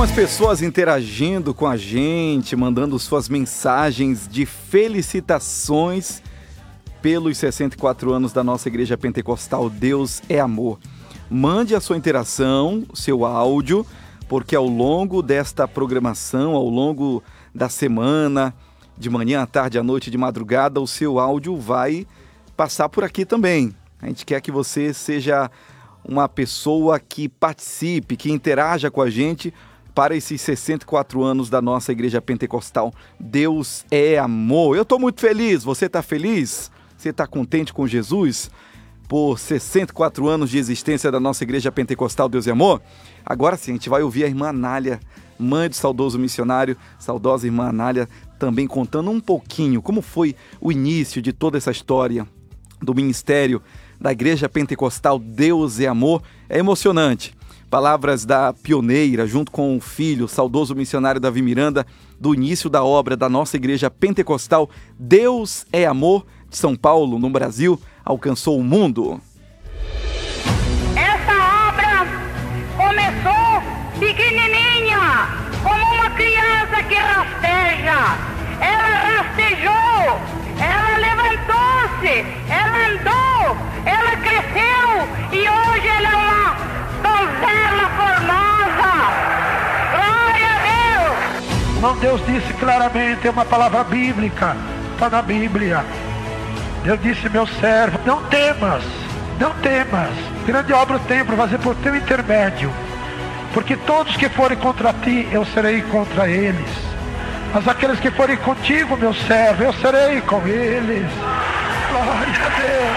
Algumas pessoas interagindo com a gente, mandando suas mensagens de felicitações pelos 64 anos da nossa Igreja Pentecostal Deus é Amor. Mande a sua interação, seu áudio, porque ao longo desta programação, ao longo da semana, de manhã, à tarde, à noite, de madrugada, o seu áudio vai passar por aqui também. A gente quer que você seja uma pessoa que participe, que interaja com a gente para esses 64 anos da nossa Igreja Pentecostal. Deus é amor. Eu estou muito feliz. Você está feliz? Você está contente com Jesus? Por 64 anos de existência da nossa Igreja Pentecostal Deus é Amor? Agora sim, a gente vai ouvir a irmã Anália, mãe do saudoso missionário, saudosa irmã Anália, também contando um pouquinho como foi o início de toda essa história do ministério da Igreja Pentecostal Deus é Amor. É emocionante. Palavras da pioneira, junto com o filho, o saudoso missionário Davi Miranda, do início da obra da nossa Igreja Pentecostal Deus é Amor, de São Paulo, no Brasil, alcançou o mundo. Essa obra começou pequenininha, como uma criança que rasteja. Ela rastejou, ela levantou-se, ela andou, ela cresceu e hoje ela é uma donzela formosa. Glória a Deus! Não, Deus disse claramente, é uma palavra bíblica, está na Bíblia. Deus disse, meu servo, não temas, grande obra eu tenho para fazer por teu intermédio, porque todos que forem contra ti, eu serei contra eles, mas aqueles que forem contigo, meu servo, eu serei com eles. Glória a Deus,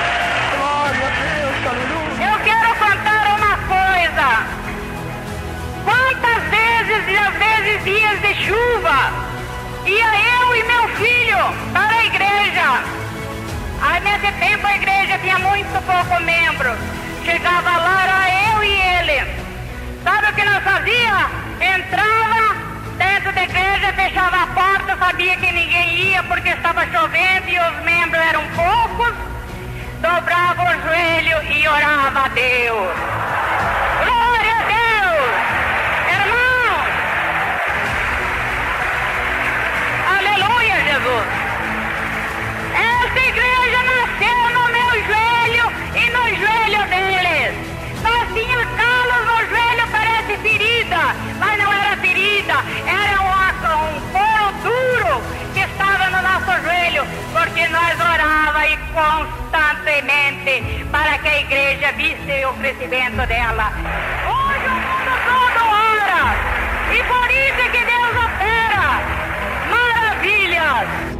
aleluia. Eu quero contar uma coisa. Quantas vezes e às vezes dias de chuva ia eu e meu filho para a igreja. Aí nesse tempo a igreja tinha muito pouco membro. Chegava lá, era eu e ele. Sabe o que nós fazia? Entrava dentro da igreja, fechava a porta, sabia que ninguém ia porque estava chovendo e os membros eram poucos. Dobrava o joelho e orava a Deus. Glória a Deus! Irmão! Aleluia, Jesus! Essa igreja nasceu no meu joelho e no joelho deles. Nós tínhamos calos no joelho, parece ferida, mas não era ferida, era um couro duro que estava no nosso joelho, porque nós orávamos e constantemente para que a igreja visse o crescimento dela. Hoje o mundo todo ora e por isso é que Deus opera maravilhas.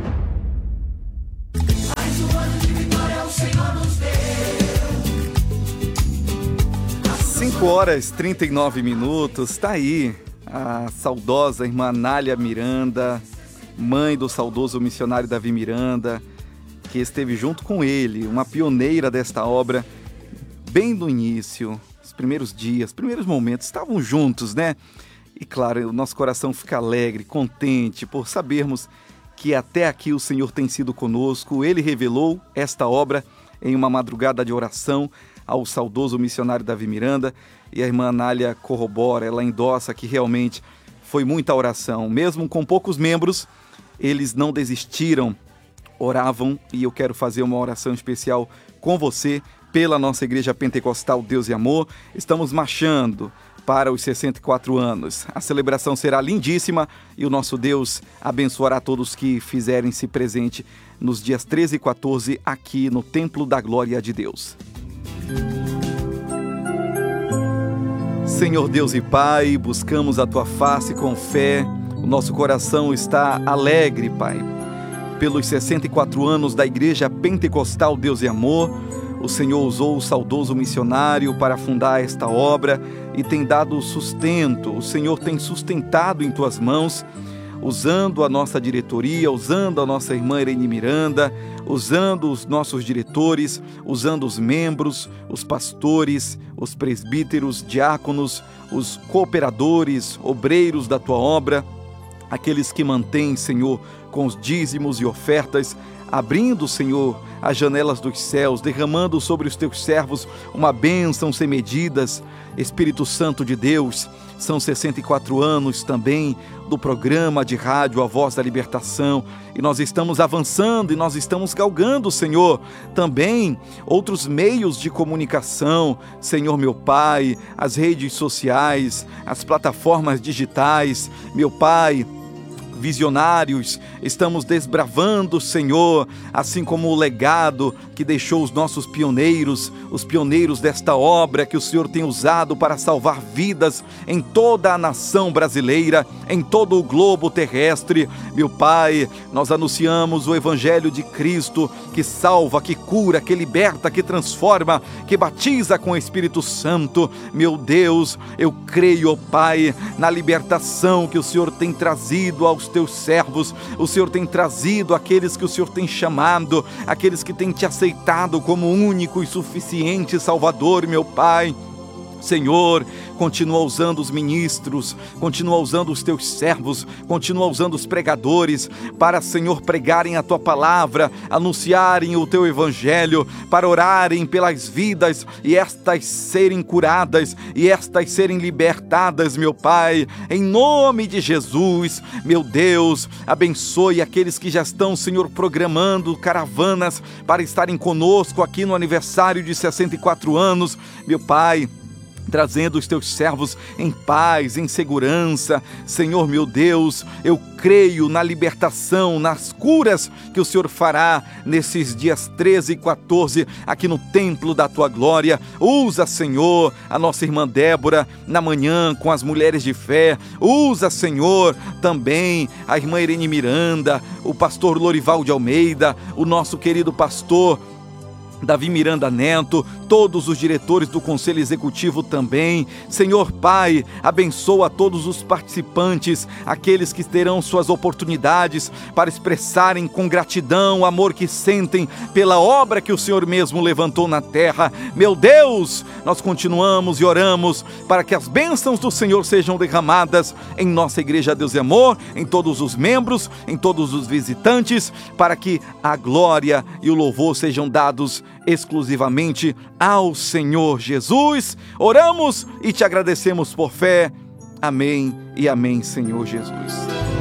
5h39, está aí a saudosa irmã Anália Miranda, mãe do saudoso missionário Davi Miranda, que esteve junto com ele, uma pioneira desta obra, bem no início, os primeiros dias, primeiros momentos, estavam juntos, né? E claro, o nosso coração fica alegre, contente por sabermos que até aqui o Senhor tem sido conosco. Ele revelou esta obra em uma madrugada de oração ao saudoso missionário Davi Miranda, e a irmã Anália corrobora, ela endossa que realmente foi muita oração. Mesmo com poucos membros, eles não desistiram, oravam, e eu quero fazer uma oração especial com você, pela nossa Igreja Pentecostal Deus e Amor. Estamos marchando para os 64 anos. A celebração será lindíssima e o nosso Deus abençoará todos que fizerem-se presente nos dias 13 e 14 aqui no Templo da Glória de Deus. Senhor Deus e Pai, buscamos a Tua face com fé. O nosso coração está alegre, Pai, pelos 64 anos da Igreja Pentecostal Deus e Amor. O Senhor usou o saudoso missionário para fundar esta obra e tem dado sustento. O Senhor tem sustentado em Tuas mãos, usando a nossa diretoria, usando a nossa irmã Irene Miranda, usando os nossos diretores, usando os membros, os pastores, os presbíteros, diáconos, os cooperadores, obreiros da Tua obra, aqueles que mantêm, Senhor, com os dízimos e ofertas, abrindo, Senhor, as janelas dos céus, derramando sobre os teus servos uma bênção sem medidas. Espírito Santo de Deus, são 64 anos também do programa de rádio A Voz da Libertação, e nós estamos avançando e nós estamos galgando, Senhor, também outros meios de comunicação, Senhor meu Pai, as redes sociais, as plataformas digitais, meu Pai, visionários, estamos desbravando, Senhor, assim como o legado que deixou os nossos pioneiros, os pioneiros desta obra que o Senhor tem usado para salvar vidas em toda a nação brasileira, em todo o globo terrestre. Meu Pai, nós anunciamos o Evangelho de Cristo, que salva, que cura, que liberta, que transforma, que batiza com o Espírito Santo. Meu Deus, eu creio, ó Pai, na libertação que o Senhor tem trazido aos teus servos. O Senhor tem trazido aqueles que o Senhor tem chamado, aqueles que têm te aceitado como único e suficiente Salvador, meu Pai. Senhor, continua usando os ministros, continua usando os teus servos, continua usando os pregadores para, Senhor, pregarem a tua palavra, anunciarem o teu evangelho, para orarem pelas vidas e estas serem curadas e estas serem libertadas, meu Pai, em nome de Jesus. Meu Deus, abençoe aqueles que já estão, Senhor, programando caravanas para estarem conosco aqui no aniversário de 64 anos, meu Pai, trazendo os teus servos em paz, em segurança. Senhor meu Deus, eu creio na libertação, nas curas que o Senhor fará nesses dias 13 e 14 aqui no templo da tua glória. Usa, Senhor, a nossa irmã Débora na manhã com as mulheres de fé. Usa, Senhor, também a irmã Irene Miranda, o pastor Lorival de Almeida, o nosso querido pastor Davi Miranda Neto, todos os diretores do Conselho Executivo também. Senhor Pai, abençoa todos os participantes, aqueles que terão suas oportunidades para expressarem com gratidão o amor que sentem pela obra que o Senhor mesmo levantou na terra. Meu Deus, nós continuamos e oramos para que as bênçãos do Senhor sejam derramadas em nossa Igreja Deus e Amor, em todos os membros, em todos os visitantes, para que a glória e o louvor sejam dados exclusivamente ao Senhor Jesus. Oramos e te agradecemos por fé. Amém e amém, Senhor Jesus.